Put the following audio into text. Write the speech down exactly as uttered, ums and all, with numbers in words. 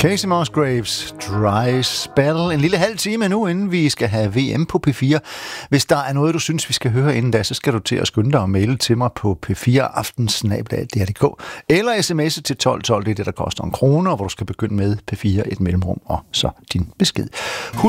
Casey Musgraves, Dry Spell. En lille halv time nu, inden vi skal have V M på P fire. Hvis der er noget, du synes, vi skal høre inden da, så skal du til at skynde dig og maile til mig på p fire aften snabel-a d r punktum d k eller sms'e til tolv tolv, det er det, der koster en krone, hvor du skal begynde med P fire, et mellemrum og så din besked.